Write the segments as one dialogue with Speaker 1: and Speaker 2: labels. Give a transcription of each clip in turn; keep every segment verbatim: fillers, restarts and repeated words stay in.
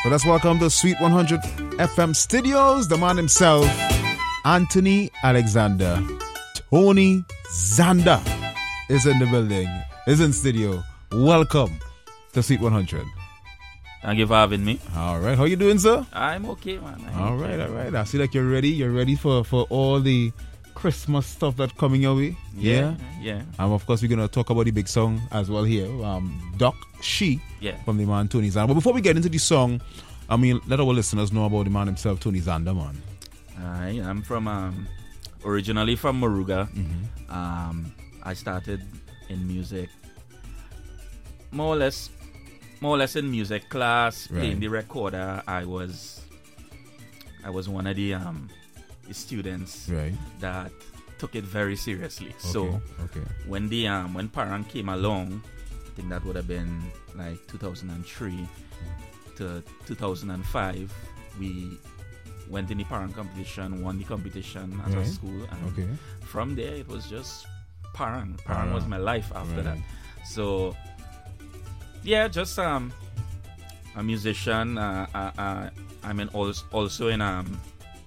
Speaker 1: let's welcome the Sweet one hundred F M studios, the man himself, Anthony Alexander. Tony Zander is in the building, is in studio. Welcome to Sweet one hundred.
Speaker 2: Thank you for having me.
Speaker 1: All right, how you doing, sir?
Speaker 2: I'm okay, man. I'm
Speaker 1: all
Speaker 2: okay.
Speaker 1: right, all right. I see like you're ready. You're ready for, for all the Christmas stuff that's coming your way.
Speaker 2: Yeah, yeah.
Speaker 1: And of course, we're going to talk about the big song as well here. Um, Doc She
Speaker 2: yeah.
Speaker 1: from the man Tony Zander. But before we get into the song, I mean, let our listeners know about the man himself, Tony Zander, man.
Speaker 2: I am from, um, originally from Moruga.
Speaker 1: Mm-hmm.
Speaker 2: Um, I started in music, more or less, more or less in music class,
Speaker 1: right.
Speaker 2: playing the recorder. I was, I was one of the um. students
Speaker 1: right.
Speaker 2: that took it very seriously.
Speaker 1: Okay,
Speaker 2: so
Speaker 1: okay.
Speaker 2: when the um when Parang came along, I think that would have been like two thousand three to two thousand five, we went in the Parang competition, won the competition as
Speaker 1: right.
Speaker 2: a school, and
Speaker 1: okay.
Speaker 2: from there it was just Parang. Parang was my life after
Speaker 1: right.
Speaker 2: that. So yeah, just um a musician. Uh, uh, uh, I mean also also in um.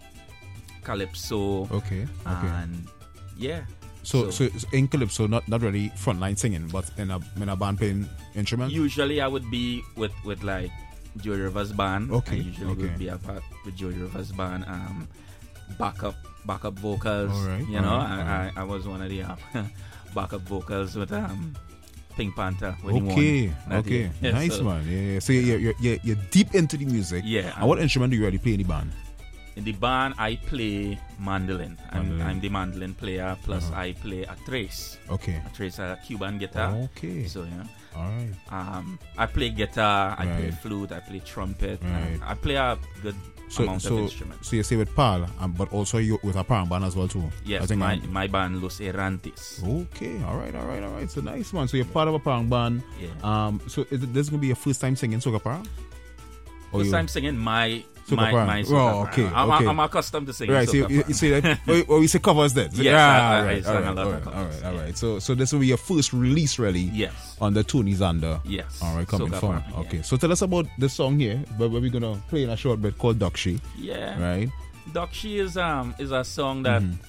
Speaker 2: Calypso.
Speaker 1: Okay. Okay.
Speaker 2: And yeah.
Speaker 1: So, so, so in Calypso, not not really frontline singing, but in a in a band playing instruments.
Speaker 2: Usually, I would be with with like Joey Rivers band.
Speaker 1: Okay.
Speaker 2: I usually
Speaker 1: okay.
Speaker 2: would be a part with Joey Rivers band. Um, backup backup vocals.
Speaker 1: All right.
Speaker 2: You
Speaker 1: all
Speaker 2: know,
Speaker 1: right,
Speaker 2: I,
Speaker 1: all right.
Speaker 2: I I was one of the um, backup vocals with um. Pink Panther. When
Speaker 1: okay,
Speaker 2: he won
Speaker 1: okay,
Speaker 2: yeah,
Speaker 1: nice
Speaker 2: so,
Speaker 1: man. Yeah, yeah. So you're, you're you're you're deep into the music.
Speaker 2: Yeah.
Speaker 1: And what instrument do you really play in the band?
Speaker 2: In the band, I play mandolin.
Speaker 1: mandolin.
Speaker 2: I'm, I'm the mandolin player. Plus,
Speaker 1: uh-huh.
Speaker 2: I play a trace.
Speaker 1: Okay.
Speaker 2: A trace, a Cuban guitar.
Speaker 1: Okay.
Speaker 2: So yeah.
Speaker 1: All right.
Speaker 2: Um, I play guitar. I
Speaker 1: right.
Speaker 2: play flute. I play trumpet.
Speaker 1: Right.
Speaker 2: I play a good
Speaker 1: so,
Speaker 2: amount
Speaker 1: so,
Speaker 2: of instruments.
Speaker 1: So you say with Paul, um, but also you with a Parang band as well too.
Speaker 2: Yes, my I'm... my band Los Errantes.
Speaker 1: Okay. All right. All right. All right. So nice man. So you're part of a Parang band.
Speaker 2: Yeah.
Speaker 1: Um. So is it, this gonna be your first time singing Soca Parang?
Speaker 2: First time singing my.
Speaker 1: Soca
Speaker 2: my,
Speaker 1: Parang.
Speaker 2: my Soca
Speaker 1: Oh, okay,
Speaker 2: I'm,
Speaker 1: okay.
Speaker 2: I'm accustomed to singing
Speaker 1: right,
Speaker 2: Soca
Speaker 1: so you, you say that, or, or you say covers that?
Speaker 2: Yes,
Speaker 1: yeah,
Speaker 2: I, I,
Speaker 1: all right,
Speaker 2: I sang
Speaker 1: all right,
Speaker 2: a lot
Speaker 1: all
Speaker 2: of
Speaker 1: right,
Speaker 2: covers.
Speaker 1: all right, all
Speaker 2: yeah.
Speaker 1: right. So, so this will be your first release, really?
Speaker 2: Yes.
Speaker 1: On the Tony Zander.
Speaker 2: Yes.
Speaker 1: All right, coming
Speaker 2: Soca
Speaker 1: from.
Speaker 2: Parang,
Speaker 1: Okay,
Speaker 2: yeah.
Speaker 1: so tell us about the song here, but we're gonna play in a short bit called Doc She.
Speaker 2: Yeah.
Speaker 1: Right.
Speaker 2: Doc She is um is a song that
Speaker 1: mm-hmm.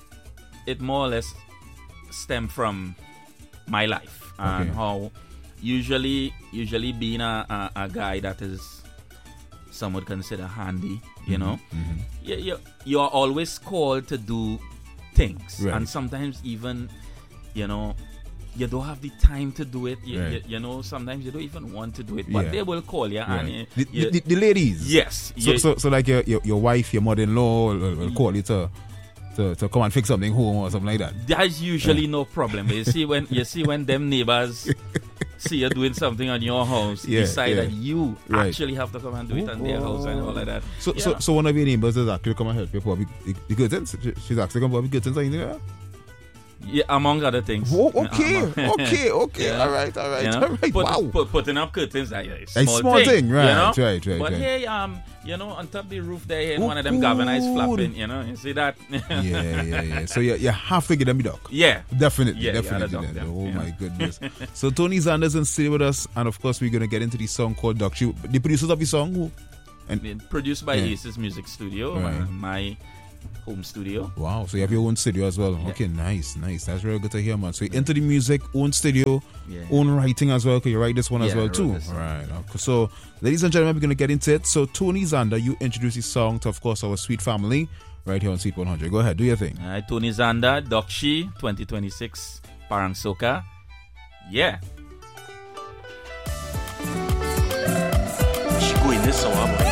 Speaker 2: it more or less stem from my life and
Speaker 1: okay.
Speaker 2: how usually usually being a, a, a guy that is some would consider handy, you
Speaker 1: mm-hmm.
Speaker 2: know,
Speaker 1: mm-hmm.
Speaker 2: you, you, you're always called to do things
Speaker 1: right.
Speaker 2: and sometimes even, you know, you don't have the time to do it. You,
Speaker 1: right.
Speaker 2: you, you know, sometimes you don't even want to do it, but
Speaker 1: yeah.
Speaker 2: they will call you.
Speaker 1: Right.
Speaker 2: And you,
Speaker 1: the,
Speaker 2: you,
Speaker 1: the, the ladies.
Speaker 2: Yes.
Speaker 1: So,
Speaker 2: you,
Speaker 1: so, so like your, your your wife, your mother-in-law will, will call you to, to to come and fix something home or something like that.
Speaker 2: That's usually
Speaker 1: yeah.
Speaker 2: no problem. But you see when you see when them neighbors see you doing something on your house,
Speaker 1: yeah,
Speaker 2: decide
Speaker 1: yeah.
Speaker 2: that you
Speaker 1: right.
Speaker 2: actually have to come and do it on their house and all of that.
Speaker 1: So,
Speaker 2: yeah.
Speaker 1: so, so one of your neighbors is actually come and help you for the, the curtains. She's actually come for the curtains or anything like that?
Speaker 2: Yeah, among other things.
Speaker 1: Oh, okay,
Speaker 2: among,
Speaker 1: okay, okay.
Speaker 2: Yeah.
Speaker 1: All right, all right,
Speaker 2: you know?
Speaker 1: all right.
Speaker 2: Put,
Speaker 1: wow.
Speaker 2: Put, putting up curtains, like, a small,
Speaker 1: a small
Speaker 2: thing,
Speaker 1: thing, right,
Speaker 2: you know?
Speaker 1: right, right, right.
Speaker 2: But
Speaker 1: right.
Speaker 2: hey, um, you know, on top of the roof there, and
Speaker 1: oh,
Speaker 2: one of them galvanized flapping, you know, you see that?
Speaker 1: yeah, yeah, yeah. So you, you have to get them doc.
Speaker 2: Yeah.
Speaker 1: Definitely,
Speaker 2: yeah,
Speaker 1: definitely.
Speaker 2: yeah, them,
Speaker 1: oh
Speaker 2: yeah.
Speaker 1: my goodness. So Tony Zander's in studio with us, and of course we're gonna get into the song called Doc She. The producers of the song, who?
Speaker 2: And produced by
Speaker 1: yeah.
Speaker 2: Aces Music Studio,
Speaker 1: right.
Speaker 2: my, my home studio.
Speaker 1: Wow, so you have your own studio as well.
Speaker 2: Yeah.
Speaker 1: Okay, nice, nice. That's really good to hear, man. So you're into the music, own studio,
Speaker 2: yeah.
Speaker 1: own writing as well. Can you write this one
Speaker 2: yeah,
Speaker 1: as well too? All right. Okay. So, ladies and gentlemen, we're gonna get into it. So, Tony Zander, you introduce this song to, of course, our sweet family right here on Sweet one hundred. Go ahead, do your thing.
Speaker 2: All right, Tony Zander, Doc She, twenty twenty-six, Parang Soca. Yeah. She going this so